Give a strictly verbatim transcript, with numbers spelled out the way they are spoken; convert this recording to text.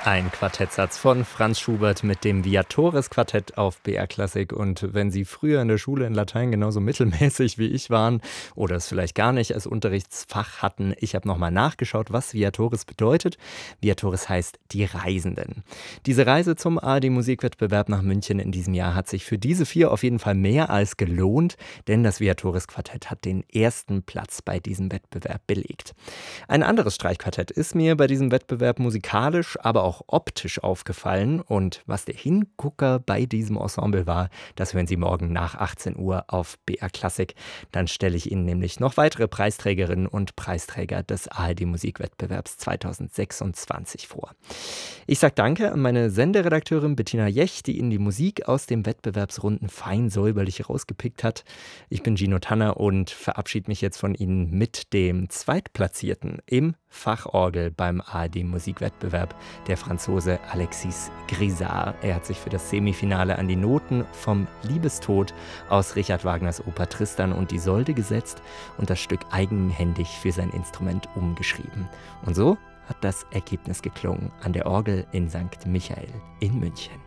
Ein Quartettsatz von Franz Schubert mit dem Viatoris-Quartett auf B R Klassik. Und wenn Sie früher in der Schule in Latein genauso mittelmäßig wie ich waren oder es vielleicht gar nicht als Unterrichtsfach hatten, ich habe nochmal nachgeschaut, was Viatoris bedeutet. Viatoris heißt die Reisenden. Diese Reise zum A R D-Musikwettbewerb nach München in diesem Jahr hat sich für diese vier auf jeden Fall mehr als gelohnt, denn das Viatoris-Quartett hat den ersten Platz bei diesem Wettbewerb belegt. Ein anderes Streichquartett ist mir bei diesem Wettbewerb musikalisch, aber auch optisch aufgefallen. Und was der Hingucker bei diesem Ensemble war, das hören Sie morgen nach achtzehn Uhr auf B R Klassik. Dann stelle ich Ihnen nämlich noch weitere Preisträgerinnen und Preisträger des A R D-Musikwettbewerbs zweitausendsechsundzwanzig vor. Ich sage Danke an meine Senderedakteurin Bettina Jech, die Ihnen die Musik aus dem Wettbewerbsrunden fein säuberlich rausgepickt hat. Ich bin Gino Tanner und verabschiede mich jetzt von Ihnen mit dem Zweitplatzierten im Fachorgel beim A R D-Musikwettbewerb, der Franzose Alexis Grisard. Er hat sich für das Semifinale an die Noten vom Liebestod aus Richard Wagners Oper Tristan und Isolde gesetzt und das Stück eigenhändig für sein Instrument umgeschrieben. Und so hat das Ergebnis geklungen an der Orgel in Sankt Michael in München.